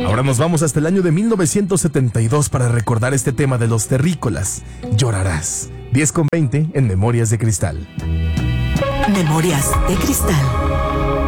Ahora nos vamos hasta el año de 1972 para recordar este tema de los terrícolas. Llorarás. 10:20 en Memorias de Cristal. Memorias de Cristal.